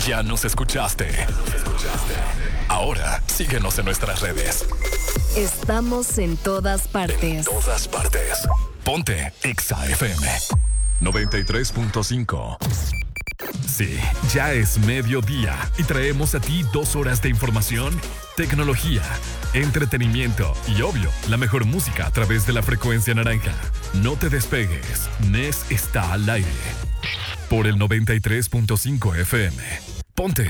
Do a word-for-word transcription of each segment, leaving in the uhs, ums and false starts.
Ya nos escuchaste. Ahora síguenos en nuestras redes. Estamos en todas partes. En todas partes. Ponte Exa F M noventa y tres punto cinco. Sí, ya es mediodía y traemos a ti dos horas de información, tecnología, entretenimiento y, obvio, la mejor música a través de la frecuencia naranja. No te despegues, Nes está al aire. Por el noventa y tres punto cinco F M. Ponte.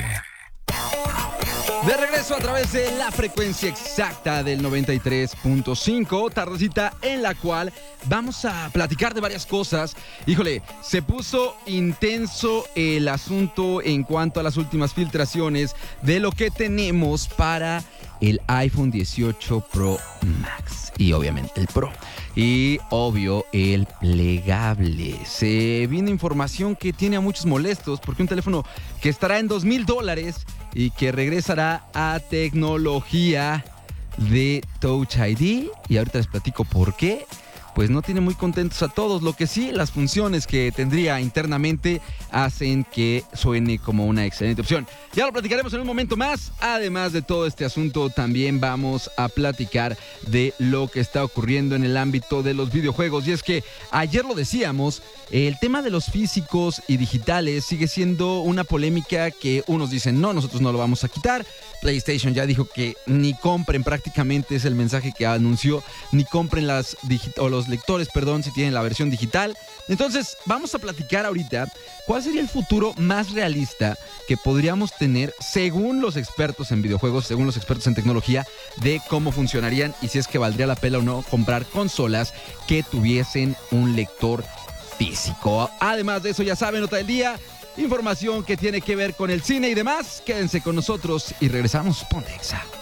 De regreso a través de la frecuencia exacta del noventa y tres punto cinco, tardecita en la cual vamos a platicar de varias cosas. Híjole, se puso intenso el asunto en cuanto a las últimas filtraciones de lo que tenemos para el iPhone dieciocho Pro Max y obviamente el Pro. Y obvio, el plegable. Se viene información que tiene a muchos molestos porque un teléfono que estará en dos mil dólares y que regresará a tecnología de Touch I D. Y ahorita les platico por qué. Pues no tiene muy contentos a todos. Lo que sí, las funciones que tendría internamente hacen que suene como una excelente opción. Ya lo platicaremos en un momento más. Además de todo este asunto, también vamos a platicar de lo que está ocurriendo en el ámbito de los videojuegos. Y es que ayer lo decíamos, el tema de los físicos y digitales sigue siendo una polémica que unos dicen no, nosotros no lo vamos a quitar. PlayStation ya dijo que ni compren, prácticamente es el mensaje que anunció, ni compren las digi- o los lectores, perdón, si tienen la versión digital. Entonces, vamos a platicar ahorita cuál sería el futuro más realista que podríamos tener según los expertos en videojuegos, según los expertos en tecnología, de cómo funcionarían y si es que valdría la pena o no comprar consolas que tuviesen un lector físico. Además de eso, ya saben, nota del día, información que tiene que ver con el cine y demás. Quédense con nosotros y regresamos. Ponte Exa.